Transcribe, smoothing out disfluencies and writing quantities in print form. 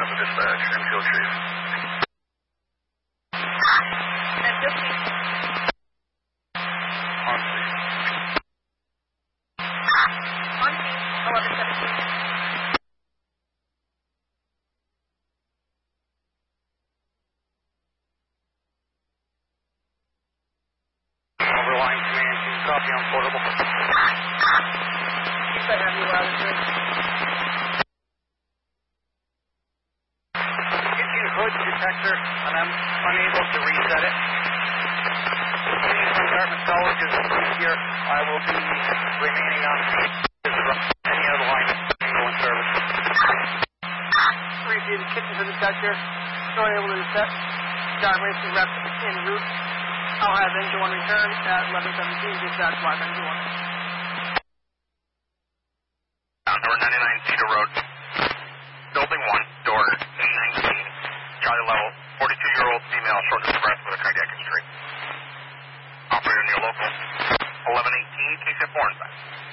the dispatch, Enfield Chief. Enfield Chief. On scene. On scene, 1117. Overline command, copy on portable. Keep that heavy loud and clear. Engine hood detector, and I'm unable to reset it. Please, when Dartmouth College is here, I will be remaining on scene. Any other line in service. Repeated kitchen hood detector. Still able to detect. John Racing rep en route. I'll have engine 1 return at 1117. Dispatch live engine 1. Number 99 Cedar Road. Building 1, door A19. Charlie level, 42-year-old female, shortness of breath with a cardiac history. Operator near local, 1118, case at 4 and back.